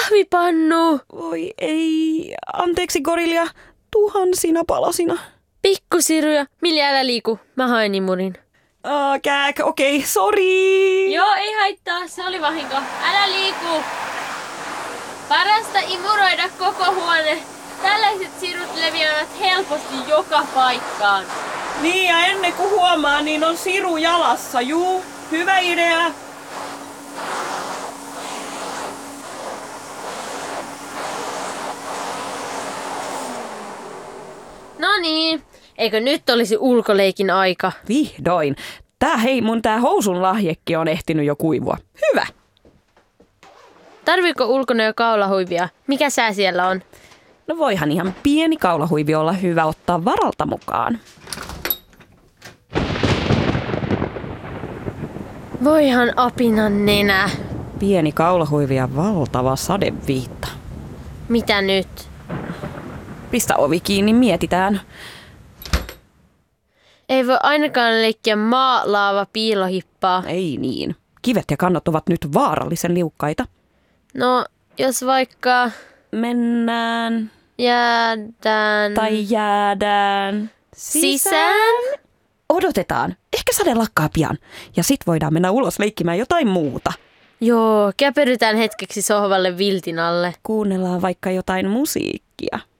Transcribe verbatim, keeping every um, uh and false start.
Pahvipannu! Voi ei. Anteeksi gorillia. Tuhansina palasina. Pikkusiruja. Milja, älä liiku. Mä haen imurin. Uh, kääk, okei, okay, sori. Joo, ei haittaa. Se oli vahinko. Älä liiku. Parasta imuroida koko huone. Tällaiset sirut leviävät helposti joka paikkaan. Niin, ja ennen kuin huomaa, niin on siru jalassa. Juu, hyvä idea. No niin, eikö nyt olisi ulkoleikin aika? Vihdoin. Tää hei, mun tää housun lahjekki on ehtinyt jo kuivua. Hyvä. Tarviiko ulkona jo kaulahuivia? Mikä sää siellä on? No voihan ihan pieni kaulahuivi olla hyvä ottaa varalta mukaan. Voihan apinan nenä. Pieni kaulahuivi ja valtava sadeviitta. Mitä nyt? Pistä ovi kiinni, mietitään. Ei voi ainakaan leikkiä maalaava piilohippaa. Ei niin. Kivet ja kannot ovat nyt vaarallisen liukkaita. No, jos vaikka Mennään. jäädään... Tai jäädään. Sisään? Odotetaan. Ehkä sade lakkaa pian. Ja sit voidaan mennä ulos leikkimään jotain muuta. Joo, käperytään hetkeksi sohvalle viltin alle. Kuunnellaan vaikka jotain musiikkia.